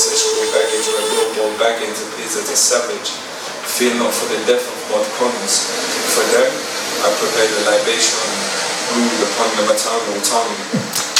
ancestral baggage where Bilbo Baggins appears as a savage. Fear not for the death of what comes. For them, I prepare the libation brewed upon the maternal tongue.